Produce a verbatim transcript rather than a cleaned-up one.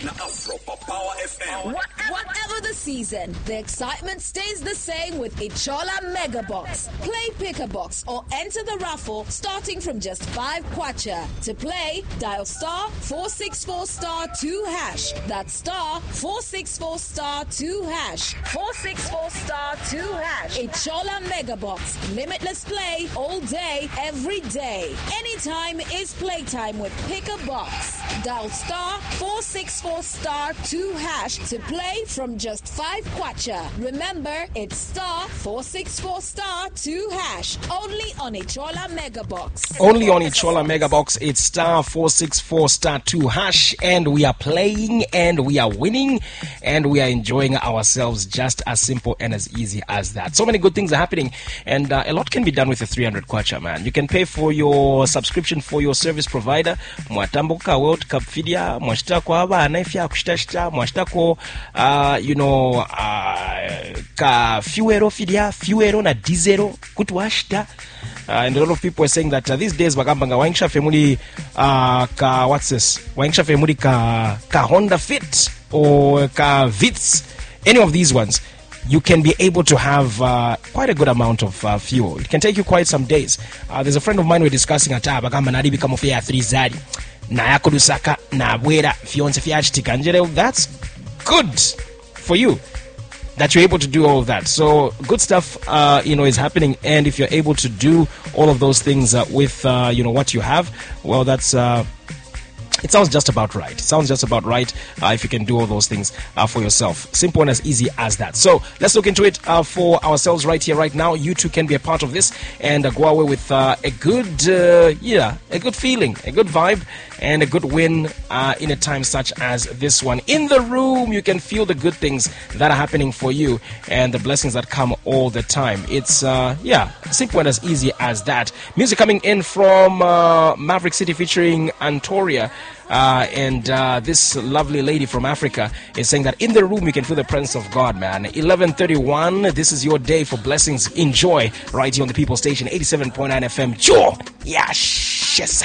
na Afro Power F M. What, whatever the season, the excitement stays the same with Ichola Mega Box. Play Pick a Box or enter the raffle starting from just five kwacha. To play, dial star four six four star two hash. That's star four six four star two hash. four six four star two hash. Ichola Mega Box. Limitless play all day, every day. Anytime is playtime with Pick a Box. Dial star four six four star two hash to play from just five kwacha. Remember, it's star four six four star two hash. Only on Ichola Mega Box. Only on Ichola Mega Box. It's star four six four star two hash, and we are playing and we are winning and we are enjoying ourselves. Just as simple and as easy as that. So many good things are happening, and uh, a lot can be done with the three hundred kwacha, man. You can pay for your subscription for your service provider. Mwatambuka World Cup Fidia, mwashita kwa haba anaifia kushitashita, mwashita kwa uh, you know uh, ka fuero fidia, fuero na dizero kutuashita. Uh, and a lot of people are saying that uh, these days bagambanga waingisha family uh, ka what's this waingisha family ka ka Honda Fit or ka Vitz, any of these ones, you can be able to have uh, quite a good amount of uh, fuel. It can take you quite some days. Uh, there's a friend of mine we're discussing at bagamba nari become of three zari na yakodusaka na bwera fionse fiachitika njere. That's good for you that you're able to do all of that. So good stuff, uh, you know, is happening. And if you're able to do all of those things uh, with, uh, you know, what you have, well, that's, uh, it sounds just about right. It sounds just about right uh, if you can do all those things uh, for yourself. Simple and as easy as that. So let's look into it uh, for ourselves right here, right now. You too can be a part of this and uh, go away with uh, a good, uh, yeah, a good feeling, a good vibe, and a good win uh, in a time such as this one. In the room, you can feel the good things that are happening for you and the blessings that come all the time. It's, uh, yeah, simple and as easy as that. Music coming in from uh, Maverick City featuring Antoria. Uh, and uh, this lovely lady from Africa is saying that in the room you can feel the presence of God, man. eleven thirty-one, this is your day for blessings. Enjoy right here on the People Station, eighty-seven point nine F M. Joe! Yes!